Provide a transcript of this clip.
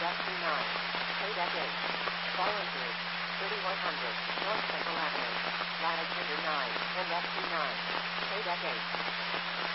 FT9. Paydeck 8. Fallen Bridge. 3100. North Central Avenue. Latitude 9. And FT9. Paydeck 8.